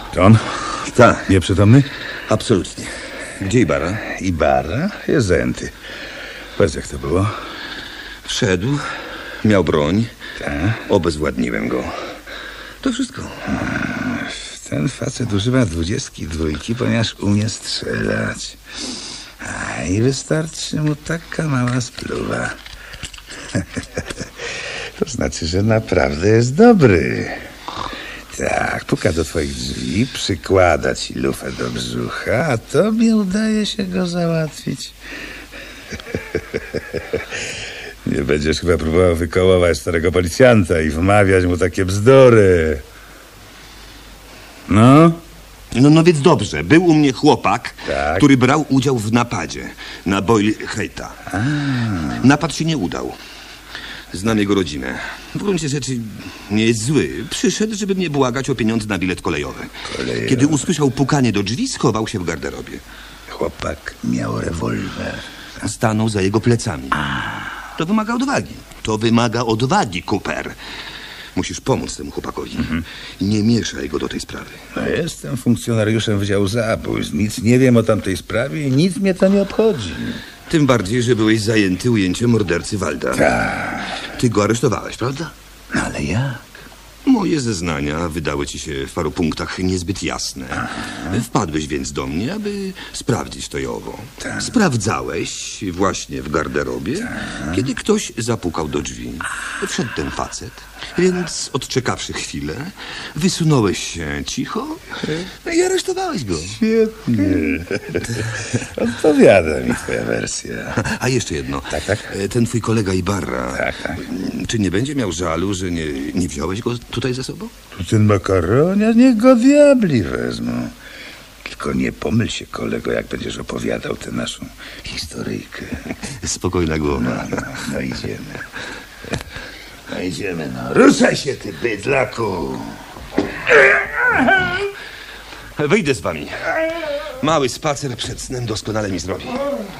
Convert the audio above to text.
To on? Tak, Nieprzytomny? absolutnie. Gdzie Ibarra? Ibarra jest zajęty. Powiedz, jak to było? Wszedł, miał broń, Tak. obezwładniłem go. To wszystko. Ten facet używa 22, ponieważ umie strzelać. A i wystarczy mu taka mała spluwa. To znaczy, że naprawdę jest dobry. Tak, puka do twoich drzwi, przykłada ci lufę do brzucha, a tobie udaje się go załatwić. Nie będziesz chyba próbował wykołować starego policjanta i wmawiać mu takie bzdury. No? No więc dobrze. Był u mnie chłopak, Tak. który brał udział w napadzie na Boyle Height'a. Napad się nie udał. Znam jego rodzinę. W gruncie rzeczy nie jest zły. Przyszedł, żeby mnie błagać o pieniądze na bilet kolejowy. Kiedy usłyszał pukanie do drzwi, schował się w garderobie. Chłopak miał rewolwer. Stanął za jego plecami. To wymaga odwagi. To wymaga odwagi, Cooper. Musisz pomóc temu chłopakowi. Nie mieszaj go do tej sprawy. No, jestem funkcjonariuszem Wydziału Zabójstw. Nic nie wiem o tamtej sprawie i nic mnie to nie obchodzi. Tym bardziej, że byłeś zajęty ujęciem mordercy Walda. Tak, Ty go aresztowałeś, prawda? ale jak? Moje zeznania wydały ci się w paru punktach niezbyt jasne. Wpadłeś więc do mnie, aby sprawdzić to i owo. Sprawdzałeś właśnie w garderobie, kiedy ktoś zapukał do drzwi. Wszedł ten facet, więc odczekawszy chwilę, wysunąłeś się cicho i aresztowałeś go. Świetnie. Odpowiada mi twoja wersja. A jeszcze jedno. Tak. Ten twój kolega Ibarra, Tak. czy nie będzie miał żalu, że nie wziąłeś go tutaj ze sobą? Ten makaronia, niech go diabli wezmą. Tylko nie pomyl się, kolego, jak będziesz opowiadał tę naszą historyjkę. Spokojna głowa. No idziemy. No idziemy, no. Ruszaj się, ty bydlaku. Wyjdę z wami. Mały spacer przed snem doskonale mi zrobi.